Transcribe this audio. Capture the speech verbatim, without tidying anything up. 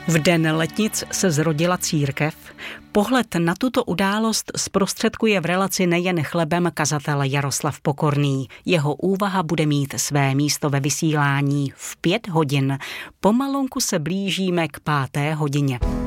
V den letnic se zrodila církev. Pohled na tuto událost zprostředkuje v relaci Nejen chlebem kazatel Jaroslav Pokorný. Jeho úvaha bude mít své místo ve vysílání v pět hodin. Pomalonku se blížíme k páté hodině.